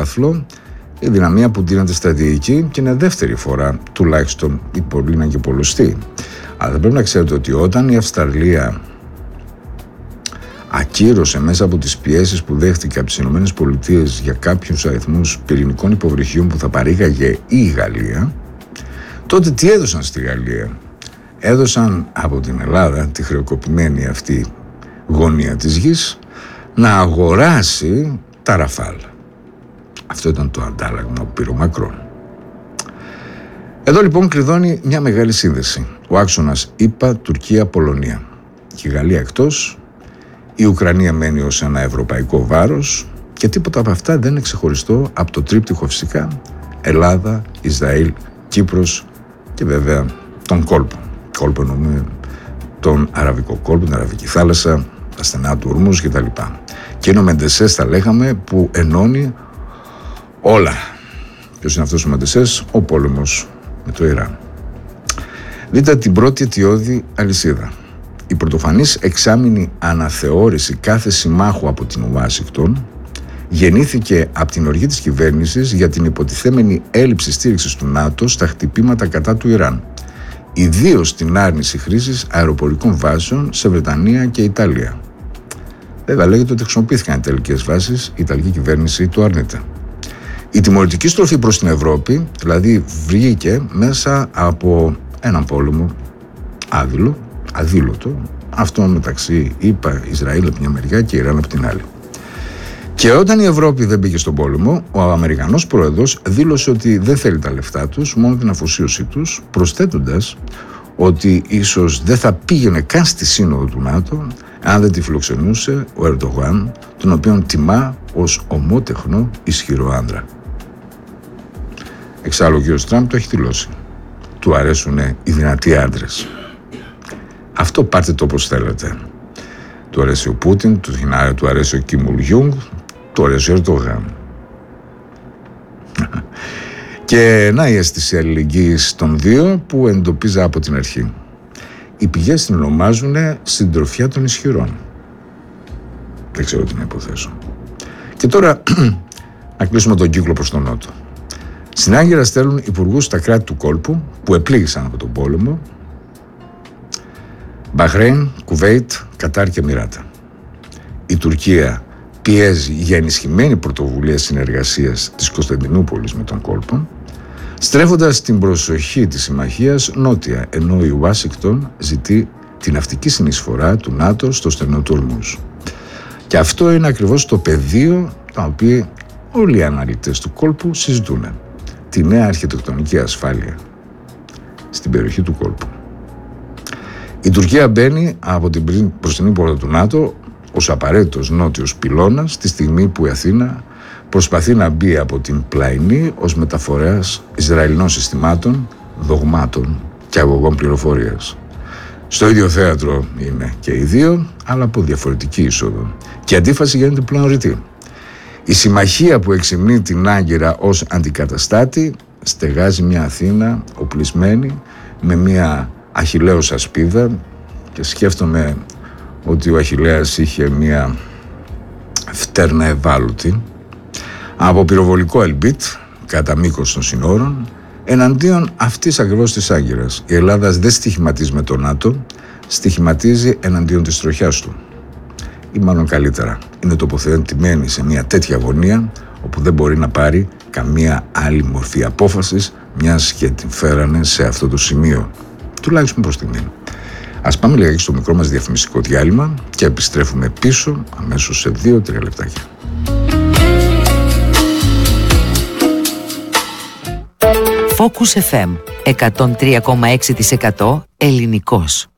άθλο, η δυναμία που δίνεται στρατηγική και είναι δεύτερη φορά τουλάχιστον η Πολύνα και πολλωστή. Αλλά δεν πρέπει να ξέρετε ότι όταν η Αυστραλία ακύρωσε μέσα από τις πιέσεις που δέχτηκε από τις ΗΠΑ για κάποιους αριθμούς πυρηνικών υποβρυχίων που θα παρήγαγε η Γαλλία, τότε τι έδωσαν στη Γαλλία? Έδωσαν από την Ελλάδα τη χρεοκοπημένη αυτή γωνία της γης να αγοράσει τα Ραφάλ. Αυτό ήταν το αντάλλαγμα που πήρε ο Μακρόν. Εδώ λοιπόν κλειδώνει μια μεγάλη σύνδεση. Ο άξονας ΗΠΑ, Τουρκία, Πολωνία. Και η Γαλλία εκτός, η Ουκρανία μένει ως ένα ευρωπαϊκό βάρος και τίποτα από αυτά δεν είναι ξεχωριστό από το τρίπτυχο φυσικά Ελλάδα, Ισραήλ, Κύπρος και βέβαια τον κόλπο. Κόλπο εννοούμε τον Αραβικό κόλπο, την Αραβική θάλασσα, τα στενά του Ορμούζ κτλ. Και είναι ο Μεντεσές, θα λέγαμε, που ενώνει όλα. Ποιος είναι αυτός ο Μεντεσές? Ο πόλεμος με το Ιράν. Δείτε την πρώτη αιτιώδη αλυσίδα. Η πρωτοφανής εξάμηνη αναθεώρηση κάθε συμμάχου από την Ουάσιγκτον γεννήθηκε από την οργή της κυβέρνησης για την υποτιθέμενη έλλειψη στήριξης του ΝΑΤΟ στα χτυπήματα κατά του Ιράν, ιδίως την άρνηση χρήσης αεροπορικών βάσεων σε Βρετανία και Ιταλία. Βέβαια λέγεται ότι χρησιμοποιήθηκαν τελικές βάσεις, η Ιταλική κυβέρνηση το αρνείται. Η τιμωρητική στροφή προς την Ευρώπη δηλαδή βγήκε μέσα από έναν πόλεμο αδήλωτο, αυτό μεταξύ ΗΠΑ, Ισραήλ από μια μεριά και Ιράν από την άλλη. Και όταν η Ευρώπη δεν πήγε στον πόλεμο, ο Αμερικανός πρόεδρος δήλωσε ότι δεν θέλει τα λεφτά τους, μόνο την αφοσίωσή τους, προσθέτοντας ότι ίσως δεν θα πήγαινε καν στη σύνοδο του ΝΑΤΟ αν δεν τη φιλοξενούσε ο Ερντογάν, τον οποίον τιμά ως ομότεχνο ισχυρό άνδρα. Εξάλλου ο κ. Τραμπ το έχει δηλώσει. Του αρέσουν οι δυνατοί άντρες. Αυτό πάρτε το όπως θέλετε. Του αρέσει ο Πούτιν, του αρέσει ο Κιμ Ιλ Γιούγκ, του αρέσει ο Ερντογάν. Και να η αίσθηση αλληλεγγύης των δύο που εντοπίζα από την αρχή. Οι πηγές την ονομάζουν συντροφιά των ισχυρών. Δεν ξέρω τι να υποθέσω. Και τώρα να κλείσουμε τον κύκλο προς τον νότο. Στην Άγκυρα στέλνουν υπουργούς στα κράτη του κόλπου που επλήγησαν από τον πόλεμο: Μπαχρέιν, Κουβέιτ, Κατάρ και Εμιράτα. Η Τουρκία πιέζει για ενισχυμένη πρωτοβουλία συνεργασίας της Κωνσταντινούπολης με τον κόλπο, στρέφοντας την προσοχή της συμμαχίας νότια, ενώ η Ουάσιγκτον ζητεί την ναυτική συνεισφορά του ΝΑΤΟ στο στενό του Ορμούζ. Και αυτό είναι ακριβώς το πεδίο το οποίο όλοι οι αναλυτές του κόλπου συζητούν. Τη νέα αρχιτεκτονική ασφάλεια στην περιοχή του κόλπου. Η Τουρκία μπαίνει από την μπροστινή πόρτα του ΝΑΤΟ ως απαραίτητος νότιος πυλώνας τη στιγμή που η Αθήνα προσπαθεί να μπει από την πλαϊνή ως μεταφορέας Ισραηλινών συστημάτων, δογμάτων και αγωγών πληροφορίας. Στο ίδιο θέατρο είναι και οι δύο, αλλά από διαφορετική είσοδο. Και η αντίφαση γίνεται πλέον ρητή. Η συμμαχία που εξυμνεί την Άγκυρα ως αντικαταστάτη στεγάζει μια Αθήνα οπλισμένη με μια Αχιλλέως ασπίδα, και σκέφτομαι ότι ο Αχιλλέας είχε μια φτέρνα ευάλωτη από πυροβολικό ελμπίτ κατά μήκος των συνόρων εναντίον αυτής ακριβώς της Άγκυρας. Η Ελλάδα δεν στοιχηματίζει με το ΝΑΤΟ, στοιχηματίζει εναντίον της τροχιάς του. Ή μάλλον καλύτερα, είναι τοποθετημένη σε μια τέτοια γωνία όπου δεν μπορεί να πάρει καμία άλλη μορφή απόφασης, μιας και την φέρανε σε αυτό το σημείο, τουλάχιστον προς στιγμή. Ας πάμε λίγα στο μικρό μας διαφημιστικό διάλειμμα και επιστρέφουμε πίσω αμέσως σε 2-3 λεπτάκια. Focus FM 103,6% ελληνικός.